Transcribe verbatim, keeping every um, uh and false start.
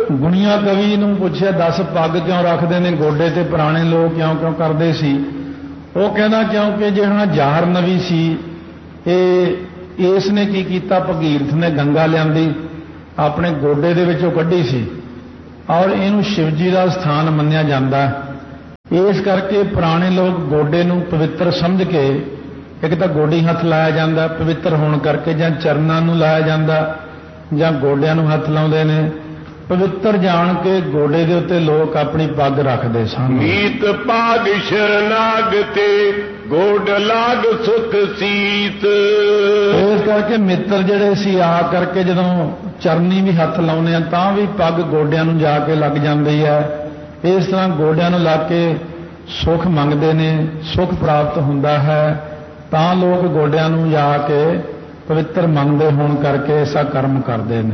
ਗੁਣੀਆਂ ਕਵੀ ਨੂੰ ਪੁੱਛਿਆ ਦਸ ਪੱਗ ਕਿਉਂ ਰੱਖਦੇ ਨੇ ਗੋਡੇ ਤੇ ਪੁਰਾਣੇ ਲੋਕ ਕਿਉਂ ਕਿਉਂ ਕਰਦੇ ਸੀ। ਉਹ ਕਹਿੰਦਾ ਕਿਉਂਕਿ ਜਿਹੜਾ ਜ਼ਾਹਰ ਨਵੀ ਸੀ ਇਹ ਇਸ ਨੇ ਕੀ ਕੀਤਾ, ਭਗੀਰਥ ਨੇ ਗੰਗਾ ਲਿਆਂਦੀ ਆਪਣੇ ਗੋਡੇ ਦੇ ਵਿੱਚੋਂ ਕੱਢੀ ਸੀ ਔਰ ਇਹਨੂੰ ਸ਼ਿਵ ਜੀ ਦਾ ਸਥਾਨ ਮੰਨਿਆ ਜਾਂਦਾ। ਇਸ ਕਰਕੇ ਪੁਰਾਣੇ ਲੋਕ ਗੋਡੇ ਨੂੰ ਪਵਿੱਤਰ ਸਮਝ ਕੇ, ਇੱਕ ਤਾਂ ਗੋਡੀ ਹੱਥ ਲਾਇਆ ਜਾਂਦਾ ਪਵਿੱਤਰ ਹੋਣ ਕਰਕੇ, ਜਾਂ ਚਰਨਾਂ ਨੂੰ ਲਾਇਆ ਜਾਂਦਾ ਜਾਂ ਗੋਡਿਆਂ ਨੂੰ ਹੱਥ ਲਾਉਂਦੇ ਨੇ, ਪਵਿੱਤਰ ਜਾਣ ਕੇ ਗੋਡੇ ਦੇ ਉੱਤੇ ਲੋਕ ਆਪਣੀ ਪੱਗ ਰੱਖਦੇ ਸਨ। ਮੀਤ ਪਾਗ ਸ਼ਰਨਾਗ ਤੇ ਗੋਡ ਲਾਗ ਸੁਖ ਸੀਤ। ਇਸ ਕਰਕੇ ਮਿੱਤਰ ਜਿਹੜੇ ਸੀ ਆ ਕਰਕੇ ਜਦੋਂ ਚਰਨੀ ਵੀ ਹੱਥ ਲਾਉਂਦੇ ਆ ਤਾਂ ਵੀ ਪੱਗ ਗੋਡਿਆਂ ਨੂੰ ਜਾ ਕੇ ਲੱਗ ਜਾਂਦੀ ਹੈ। ਇਸ ਤਰ੍ਹਾਂ ਗੋਡਿਆਂ ਨੂੰ ਲਾ ਕੇ ਸੁਖ ਮੰਗਦੇ ਨੇ, ਸੁਖ ਪ੍ਰਾਪਤ ਹੁੰਦਾ ਹੈ, ਤਾਂ ਲੋਕ ਗੋਡਿਆਂ ਨੂੰ ਜਾ ਕੇ ਪਵਿੱਤਰ ਮੰਨਦੇ ਹੋਣ ਕਰਕੇ ਐਸਾ ਕਰਮ ਕਰਦੇ ਨੇ।